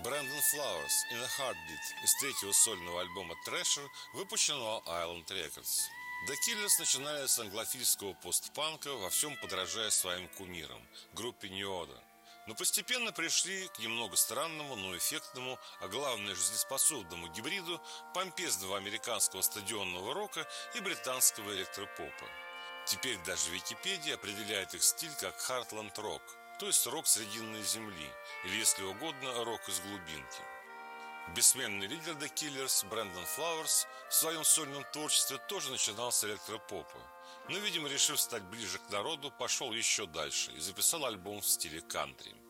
Brandon Flowers in a Heartbeat из третьего сольного альбома Thrasher, выпущенного Island Records. The Killers начинали с англофильского постпанка, во всем подражая своим кумирам – группе New Order. Но постепенно пришли к немного странному, но эффектному, а главное жизнеспособному гибриду помпезного американского стадионного рока и британского электропопа. Теперь даже Википедия определяет их стиль как Heartland Rock, то есть рок Срединной земли, или, если угодно, рок из глубинки. Бессменный лидер The Killers Брэндон Флауэрс в своем сольном творчестве тоже начинал с электропопа, но, видимо, решив стать ближе к народу, пошел еще дальше и записал альбом в стиле кантри.